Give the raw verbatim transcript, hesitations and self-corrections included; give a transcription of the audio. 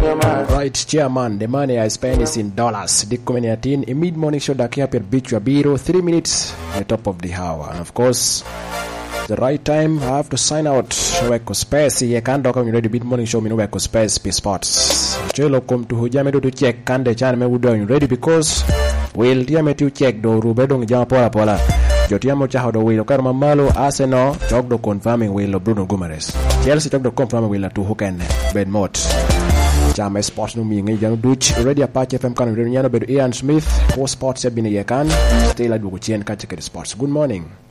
Right, chairman, the money I spend is in dollars. Dick Comeniatin, a mid-morning show that here at Beach Biro, three minutes at the top of the hour. And of course, the right time, I have to sign out. Weko Space, ye kando kama ready mid-morning show, minu Weko Space, P Sports. Chelo kom tu hujame do to check, kande chan me wudo you ready because we'll tiame tu check do rubedong jama pola pola. Jotiamo chaho do will karma malo Arsenal, chok do confirming will Bruno Guimaraes. Chelsea chok do confirming will tu Hoken, Ben Mott. Jam Sports no mi ngi jang duch ready Apache F M kan renyano bedo Ian Smith ko sports e bini yekan stay la dugo chien ka check sports. Good morning.